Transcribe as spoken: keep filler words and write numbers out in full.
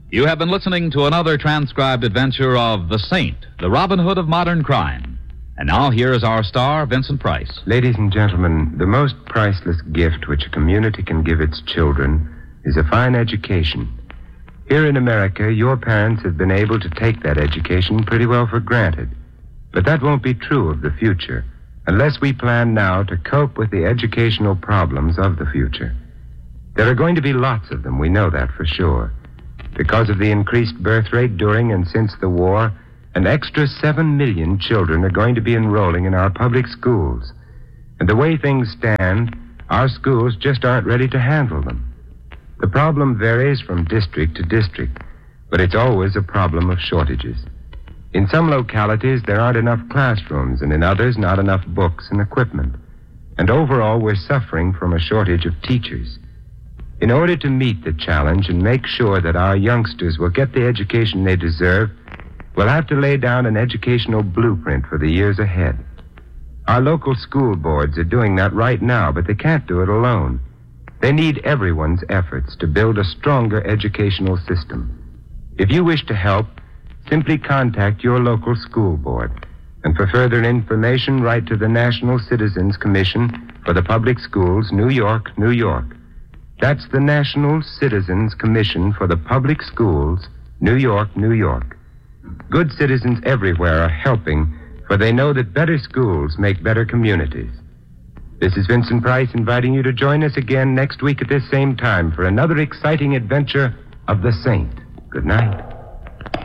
You have been listening to another transcribed adventure of The Saint, the Robin Hood of modern crime. And now here is our star, Vincent Price. Ladies and gentlemen, the most priceless gift which a community can give its children is a fine education. Here in America, your parents have been able to take that education pretty well for granted. But that won't be true of the future, unless we plan now to cope with the educational problems of the future. There are going to be lots of them, we know that for sure. Because of the increased birth rate during and since the war, an extra seven million children are going to be enrolling in our public schools. And the way things stand, our schools just aren't ready to handle them. The problem varies from district to district, but it's always a problem of shortages. In some localities, there aren't enough classrooms, and in others, not enough books and equipment. And overall, we're suffering from a shortage of teachers. In order to meet the challenge and make sure that our youngsters will get the education they deserve, we'll have to lay down an educational blueprint for the years ahead. Our local school boards are doing that right now, but they can't do it alone. They need everyone's efforts to build a stronger educational system. If you wish to help, simply contact your local school board. And for further information, write to the National Citizens Commission for the Public Schools, New York, New York. That's the National Citizens Commission for the Public Schools, New York, New York. Good citizens everywhere are helping, for they know that better schools make better communities. This is Vincent Price inviting you to join us again next week at this same time for another exciting adventure of the Saint. Good night.